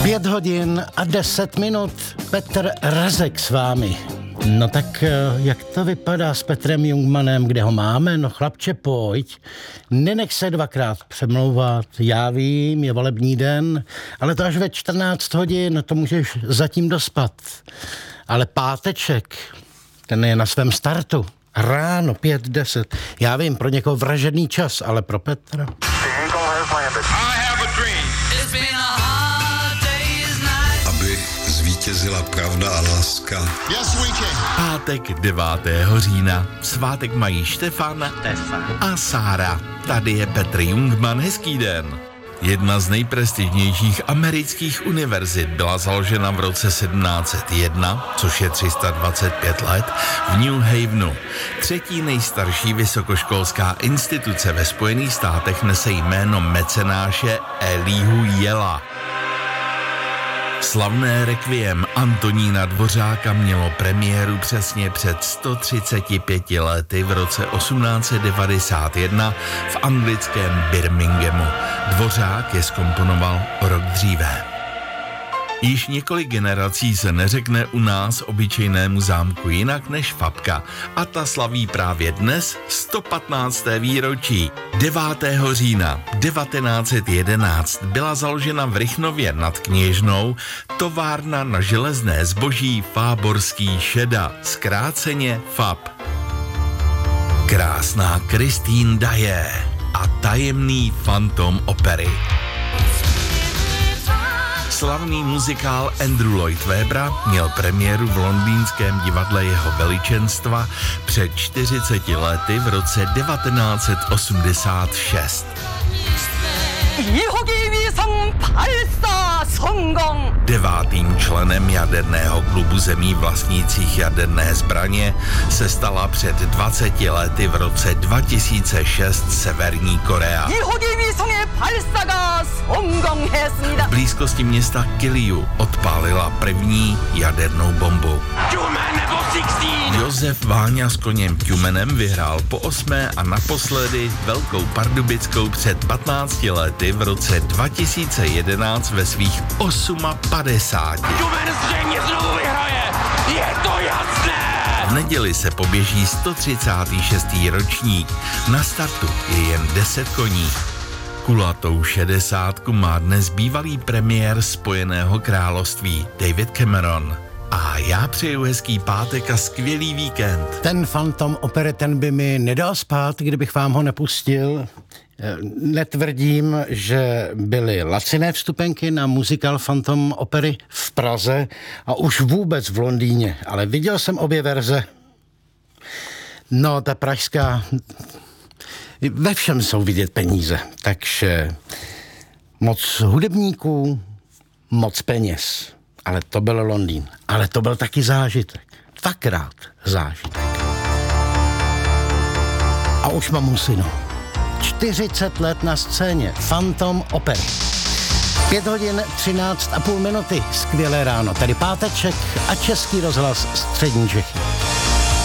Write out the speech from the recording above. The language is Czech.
5 hodin a 10 minut. Petr Rezek s vámi. No tak jak to vypadá s Petrem Jungmannem, kde ho máme? No chlapče, pojď. Nenech se dvakrát přemlouvat. Já vím, je volební den, ale to až ve 14 hodin, to můžeš zatím dospat. Ale páteček, ten je na svém startu. Ráno 5:10. Já vím, pro někoho vražedný čas, ale pro Petra. Aby zvítězila pravda a láska. Pátek 9. října. Svátek mají Štefan a Sára. Tady je Petr Jungmann, hezký den. Jedna z nejprestižnějších amerických univerzit byla založena v roce 1701, což je 325 let, v New Havenu. Třetí nejstarší vysokoškolská instituce ve Spojených státech nese jméno mecenáše Elihu Yela. Slavné rekviem Antonína Dvořáka mělo premiéru přesně před 135 lety v roce 1891 v anglickém Birminghamu. Dvořák je zkomponoval o rok dříve. Již několik generací se neřekne u nás obyčejnému zámku jinak než Fabka a ta slaví právě dnes 115. výročí. 9. října 1911 byla založena v Rychnově nad Kněžnou továrna na železné zboží Fáborský Šeda, zkráceně FAB. Krásná Christine Daye a tajemný fantom opery. Slavný muzikál Andrew Lloyd Webbera měl premiéru v londýnském divadle Jeho veličenstva před 40 lety v roce 1986. Devátým členem jaderného klubu zemí vlastnících jaderné zbraně se stala před 20 lety v roce 2006 Severní Korea. V blízkosti města Kiliu odpálila první jadernou bombu. Josef Váňa s koněm Tumenem vyhrál po 8. a naposledy Velkou Pardubickou před 15 lety v roce 2011 ve svých 58. Tumen zřejmě znovu vyhraje, je to jasné! V neděli se poběží 136. ročník. Na startu je jen 10 koní. Kulatou 60 má dnes bývalý premiér Spojeného království David Cameron. A já přeju hezký pátek a skvělý víkend. Ten fantom opery, ten by mi nedal spát, kdybych vám ho nepustil. Netvrdím, že byly laciné vstupenky na muzikál Fantom opery v Praze a už vůbec v Londýně, ale viděl jsem obě verze. No, ta pražská, ve všem jsou vidět peníze, takže moc hudebníků, moc peněz. Ale to byl Londýn, ale to byl taky zážitek, 2krát zážitek. A už mám synu. 40 let na scéně, Fantom opery. 5 hodin 13,5 minuty, skvělé ráno. Tady páteček a Český rozhlas Střední Čechy.